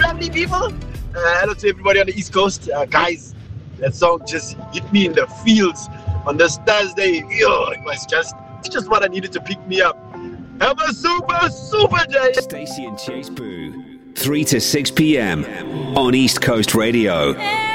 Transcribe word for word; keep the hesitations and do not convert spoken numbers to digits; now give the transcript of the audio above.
lovely people. Uh, hello to everybody on the East Coast. Uh, guys, that song just hit me in the fields on this Thursday. Yo, it was just, it's just what I needed to pick me up. Have a super, super day. Stacey and Chase Boo, three to six p.m. on East Coast Radio.